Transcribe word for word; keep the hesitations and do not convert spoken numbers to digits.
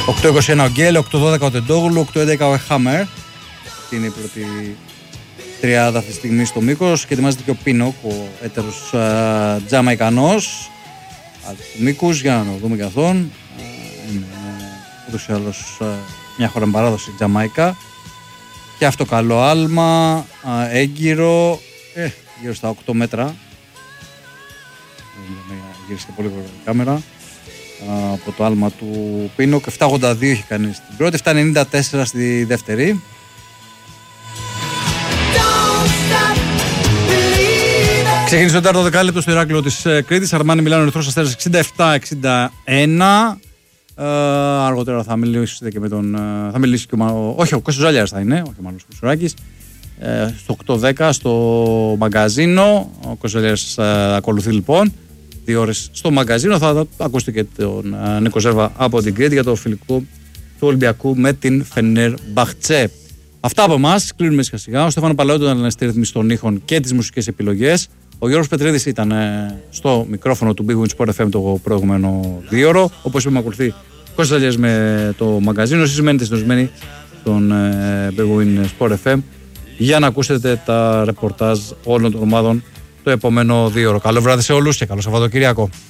οκτώ είκοσι ένα ο Γκέλ, οκτώ δώδεκα ο Τεντόγλου, οκτώ έντεκα ο Εχάμερ. Αυτή είναι η πρώτη τριάδα αυτή τη στιγμή στο μήκος και ετοιμάζεται και ο Πίνοκ, ο έτερος uh, Τζαμαϊκανός του μήκους, για να το δούμε και αυτόν. Uh, είναι ούτως ή άλλως uh, μια χώρα με παράδοση Τζαμάικα. Και αυτό καλό άλμα, uh, έγκυρο, ε, γύρω στα οκτώ μέτρα. Γύρισε πολύ γρήγορα η κάμερα. Uh, από το άλμα του Πίνοκ, επτά ογδόντα δύο έχει κάνει στην πρώτη, επτά ενενήντα τέσσερα στη δεύτερη. Ξεκίνησε το τέταρτο δεκάλεπτο στο Ηράκλειο της Κρήτης. Αρμάνι Μιλάνο Ερυθρός Αστέρας εξήντα επτά εξήντα ένα. Uh, αργότερα θα μιλήσει και με τον. Uh, θα μιλήσει και ο, όχι, ο Κώστας Ζάλιαρας θα είναι, όχι ο Μάνος Κουσουράκης. Uh, στο οκτώ δέκα στο μαγκαζίνο. Ο Κώστας Ζάλιαρας uh, ακολουθεί λοιπόν. Δύο ώρες στο μαγκαζίνο. Θα, θα ακούσετε και τον uh, Νίκο Ζέρβα από την Κρήτη για το φιλικό του Ολυμπιακού με την Φενέρ Μπαχτσέ. Αυτά από εμάς. Κλείνουμε σιγά σιγά. Ο Στέφανο Παλαιότου ήταν στη ρύθμιση των ήχων και τις μουσικές επιλογές. Ο Γιώργος Πετρίδης ήταν στο μικρόφωνο του Big Win Sport εφ εμ το προηγούμενο δύο ώρο. Όπως είπαμε, ακολουθεί Κώστας Ζαλιάς με το μαγκαζίνο. Εσείς μένετε συντονισμένοι στον Big Win Sport εφ εμ για να ακούσετε τα ρεπορτάζ όλων των ομάδων το επόμενο δύο ώρο. Καλό βράδυ σε όλους και καλό Σαββατοκύριακο.